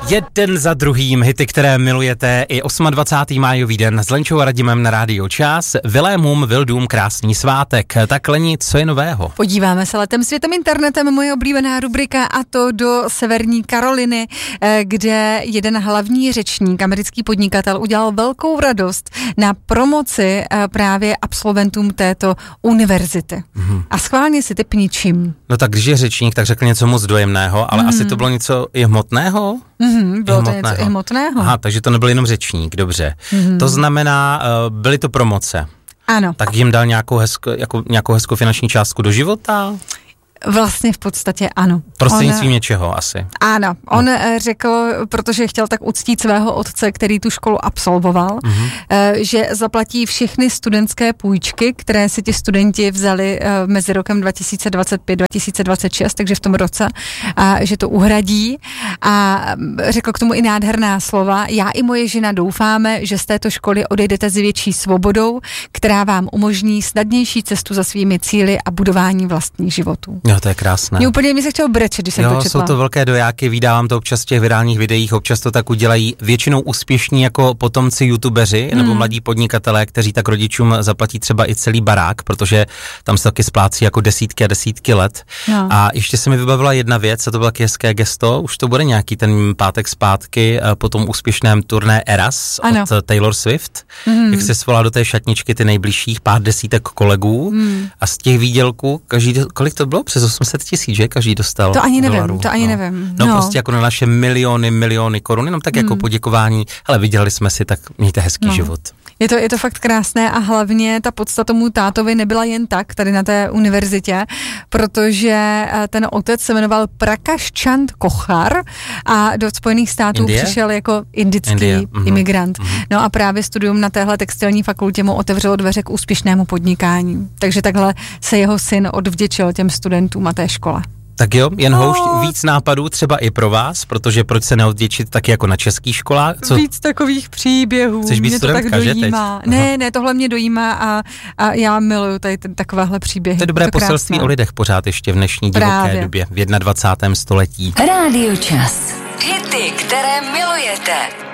Jeden za druhým hity, které milujete, i 28. májový den s Lenčou a Radimem na Rádio Čas. Vilémům Vildům krásný svátek. Tak Leni, co je nového? Podíváme se letem světem internetem, moje oblíbená rubrika, a to do Severní Karoliny, kde jeden hlavní řečník, americký podnikatel, udělal velkou radost na promoci právě absolventům této univerzity. A schválně si typni čím. No tak když je řečník, tak řekl něco moc dojemného, ale asi to bylo něco i hmotného? Bylo to něco i hmotného. Aha, takže to nebyl jenom řečník, dobře. To znamená, byly to promoce. Ano. Tak jim dal nějakou hezkou finanční částku do života? Vlastně v podstatě ano. Prostřednictvím něčeho asi. Ano, on řekl, protože chtěl tak uctít svého otce, který tu školu absolvoval, že zaplatí všechny studentské půjčky, které si ti studenti vzali mezi rokem 2025-2026, takže v tom roce, a že to uhradí. A řekl k tomu i nádherná slova. Já i moje žena doufáme, že z této školy odejdete s větší svobodou, která vám umožní snadnější cestu za svými cíli a budování vlastních životů. Jo, to je krásné. Mě se chtělo brečet, když jsem to četla. Jsou to velké dojáky, vydávám to občas v těch virálních videích, občas to tak udělají většinou úspěšní jako potomci youtubeři nebo mladí podnikatelé, kteří tak rodičům zaplatí třeba i celý barák, protože tam se taky splácí jako desítky a desítky let. No. A ještě se mi vybavila jedna věc, a to bylo taky hezké gesto, už to bude nějaký ten pátek zpátky po tom úspěšném turné Eras od Taylor Swift, jak se svolá do té šatničky ty nejbližších pár desítek kolegů a z těch výdělků, kolik to bylo? Přes 800 000, že? Každý dostal To ani dolarů. nevím. No prostě jako na naše miliony korun, jenom tak jako poděkování, ale vydělali jsme si, tak mějte hezký život. Je to fakt krásné a hlavně ta podsta tomu tátovi nebyla jen tak tady na té univerzitě, protože ten otec se jmenoval Prakash Chand Kochar a do Spojených států přišel jako indický imigrant. No a právě studium na téhle textilní fakultě mu otevřelo dveře k úspěšnému podnikání. Takže takhle se jeho syn odvděčil těm studentům a té škole. Tak jo, jen houšť, víc nápadů třeba i pro vás, protože proč se neodděčit taky jako na českých školách? Co? Víc takových příběhů. Chceš být studentka, že teď? Ne, tohle mě dojímá a já miluju tady takovéhle příběhy. To je dobré poselství o lidech pořád ještě v dnešní divoké době, v 21. století. Rádio Čas. Hity, které milujete.